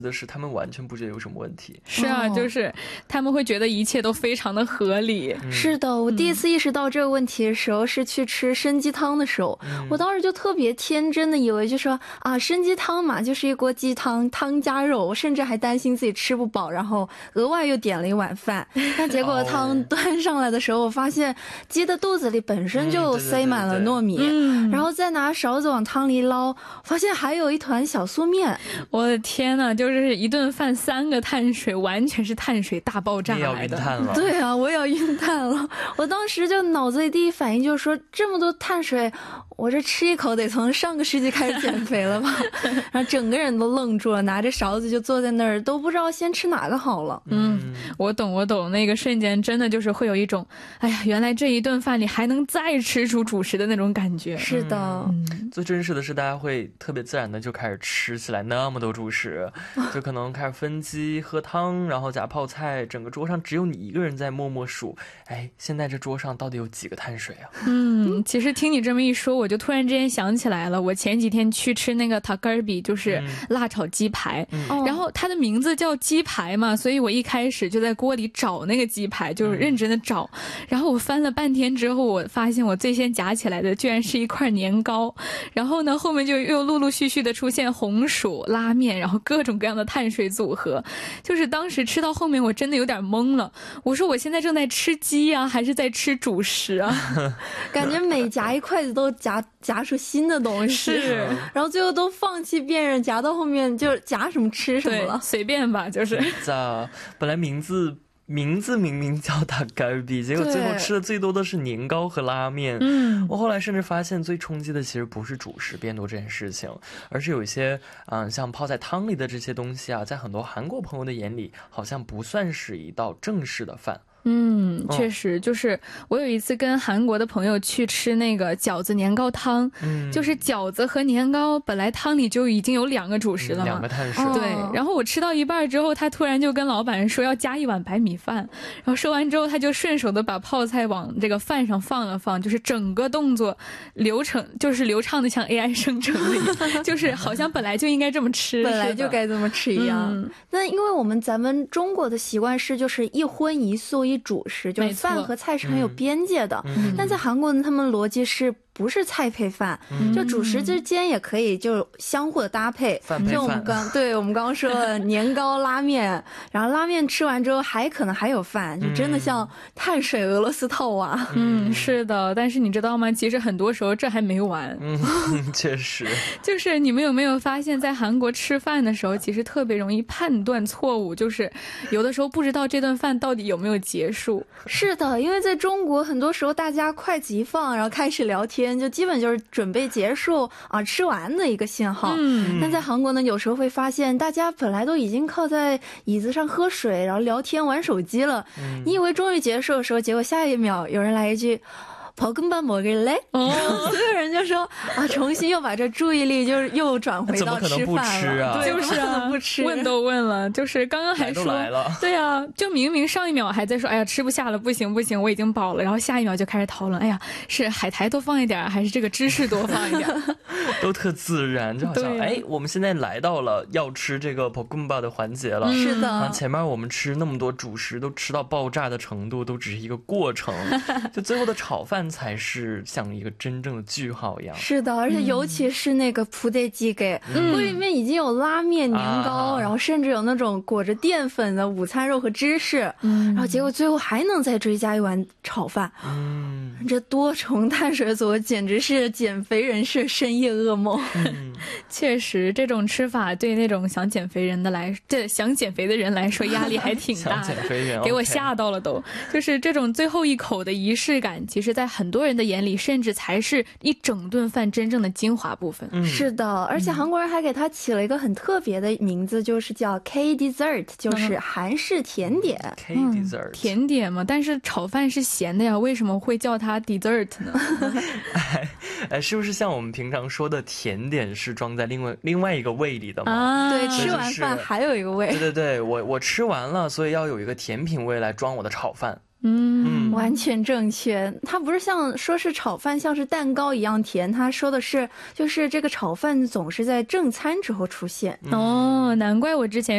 的是他们完全不觉得有什么问题。 是啊，就是他们会觉得一切都非常的合理。 是的，我第一次意识到这个问题的时候是去吃参鸡汤的时候，我当时就特别天真的以为就说啊，参鸡汤嘛，就是一锅鸡汤，汤加肉，我甚至还担心自己吃不饱，然后额外又点了一碗饭。但结果汤端上来的时候，我发现鸡的肚子里本身就塞满了糯米，然后再拿勺子往汤里捞，发现还有一团小酥面。 我的天呐，就是一顿饭3个碳水，完全是碳水大爆炸来的。 对啊，我也要晕碳了。我当时就脑子里第一反应就是说，这么多碳水，我这吃一口得从上个世纪开始减肥了吧。然后整个人都愣住了，拿着勺子就坐在那儿，都不知道先吃哪个好了。 我懂，那个瞬间真的就是会有一种，哎呀，原来这一顿饭里还能再吃出主食的那种感觉。 是的， 最真实的是大家会特别自然的就开始吃起来那么多主食，就可能开始分鸡喝汤，然后夹泡菜，整个桌上只有你一个人在默默数，哎，现在这桌上到底有几个碳水啊？ 其实听你这么一说，我就突然之间想起来了，我前几天去吃那个塔格尔比，就是辣炒鸡排，然后它的名字叫鸡排嘛，所以我一开始就在锅里找那个鸡排，就是认真的找，然后我翻了半天之后，我发现我最先夹起来的居然是一块年糕，然后呢后面就又陆陆续续的出现红薯、拉面，然后各种各样的碳水组合，就是当时吃到后面我真的有点懵了，我说我现在正在吃鸡啊，还是在吃主食啊？ 感觉每夹一筷子都夹出新的东西， 是， 然后最后都放弃辨认，夹到后面就夹什么吃什么了， 随便吧，就是。 本来名字明明叫塔格尔比，结果最后吃的最多的是年糕和拉面。我后来甚至发现最冲击的其实不是主食变多这件事情，而是有一些像泡在汤里的这些东西啊，在很多韩国朋友的眼里好像不算是一道正式的饭。 确实，就是我有一次跟韩国的朋友去吃那个饺子年糕汤，就是饺子和年糕本来汤里就已经有2个主食了嘛 ，2个碳水， 对，然后我吃到一半之后，他突然就跟老板说要加1碗白米饭，然后说完之后，他就顺手的把泡菜往这个饭上放了放，就是整个动作流程就是流畅的像 AI 生成的一样，就是好像本来就应该这么吃， 本来就该这么吃一样。那因为咱们中国的习惯是就是一荤一素一主食，就是饭和菜是很有边界的，但在韩国呢，他们逻辑是不是菜配饭，就主食之间也可以就相互的搭配，就我们刚刚说的年糕拉面，然后拉面吃完之后还可能还有饭，就真的像碳水俄罗斯套娃。 是的，但是你知道吗，其实很多时候这还没完。 确实， 就是你们有没有发现在韩国吃饭的时候其实特别容易判断错误，就是有的时候不知道这顿饭到底有没有结束。 是的，因为在中国很多时候大家筷子一放然后开始聊天，就基本就是准备结束啊吃完的一个信号。但在韩国呢，有时候会发现大家本来都已经靠在椅子上喝水然后聊天玩手机了，你以为终于结束的时候，结果下一秒有人来一句볶음밥 먹을래？所有人就说啊，重新又把这注意力就是又转回到吃饭了。 对， 就是啊， 不吃， 问都问了，就是刚刚还说来了， 对啊，就明明上一秒还在说，哎呀吃不下了，不行，我已经饱了，然后下一秒就开始讨论，哎呀是海苔多放一点还是这个芝士多放一点， 都特自然，就好像哎，我们现在来到了要吃这个볶음밥的环节了。 是的， 前面我们吃那么多主食都吃到爆炸的程度，都只是一个过程，就最后的炒饭才是像一个真正的句号一样。 是的，而且尤其是那个부대찌개，锅里面已经有拉面、年糕，然后甚至有那种裹着淀粉的午餐肉和芝士，然后结果最后还能再追加一碗炒饭。这多重碳水组合简直是减肥人士深夜噩梦。 确实，这种吃法对那种想减肥的人来说压力还挺大的，给我吓到了都。就是这种最后一口的仪式感，其实在很多人的眼里，甚至才是一整顿饭真正的精华部分。 是的，而且韩国人还给它起了一个很特别的名字，就是叫 K dessert， 就是韩式甜点。 K dessert， 甜点嘛，但是炒饭是咸的呀，为什么会叫它 dessert 呢？ 是不是像我们平常说的甜点是装在另外一个胃里的吗？ 对，吃完饭还有一个胃。 对，我吃完了，所以要有一个甜品胃来装我的炒饭。 完全正确。它不是像说是炒饭像是蛋糕一样甜，他说的是就是这个炒饭总是在正餐之后出现。 难怪我之前